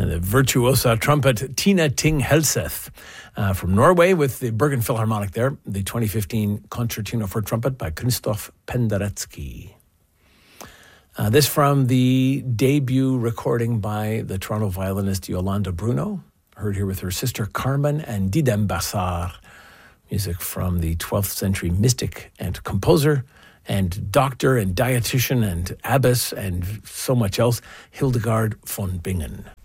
the virtuosa trumpet Tina Ting Helseth from Norway with the Bergen Philharmonic there, the 2015 Concertino for Trumpet by Krzysztof Penderecki. This from the debut recording by the Toronto violinist Yolanda Bruno, heard here with her sister Carmen and Didem Bassar. Music from the 12th century mystic and composer and doctor and dietitian and abbess and so much else, Hildegard von Bingen.